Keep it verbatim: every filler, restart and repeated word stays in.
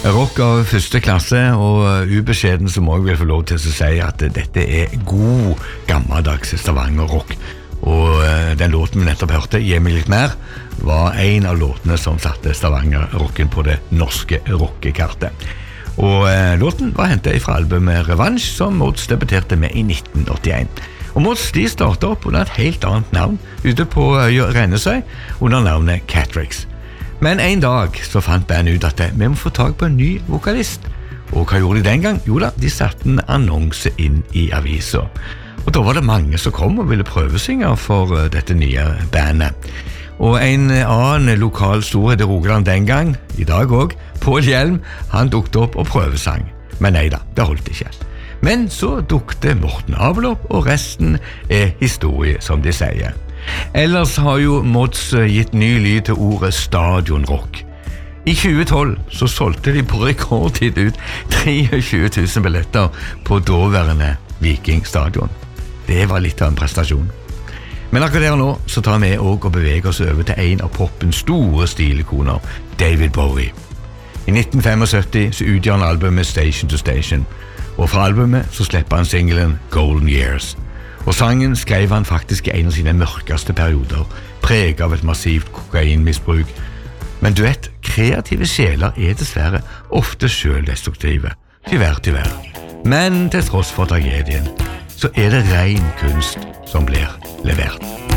Rock av første klasse, og ubeskjeden så må jeg vel få lov til å si at dette er god, gammeldags Stavanger-rock. Og den låten vi nettopp hørte, «Gi meg litt mer», var en av låtene som satte Stavanger-rocken på det norske rockekartet. Og eh, låten var hentet fra albumet Revanche, som Mods debuterte med i nitten åttien. Og Mods de startet opp under et helt annet navn, ute på øya Rennesøy, under navnet Catrix. Men en dag så fant bandet ut at vi må få tag på en ny vokalist. Og hva gjorde de den gang? Jo da, de satte en annonse inn i avisa. Og da var det mange som kom og ville prøvesynge for dette nye bandet. Og en annen lokal storhet i Rogaland den gang, i dag også, Paul Hjelm, han dukte opp og prøvesang. Men nei da, det holdt ikke. Men så dukte Morten Abel opp, og resten er historie, som de sier. Ellers har jo Mods gitt ny lyd til ordet stadionrock. I tjue tolv så solgte de på rekordtid ut tjuetre tusen billetter på daværende Viking stadion. Det var litt av en prestasjon. Men akkurat der nå så tar vi også og beveger oss over til en av poppens store stilikoner, David Bowie. I nitten syttifem så utgjør han albumet Station to Station, og fra albumet så slipper han singelen Golden Years. Og sangen skrev han faktisk i en av sine mørkeste perioder, preget av et massivt kokainmisbruk. Men du vet, kreative sjeler er dessverre ofte selvdestruktive. Tyvärr, tyvärr. Men til tross for tragedien, så er det ren kunst som blir levert.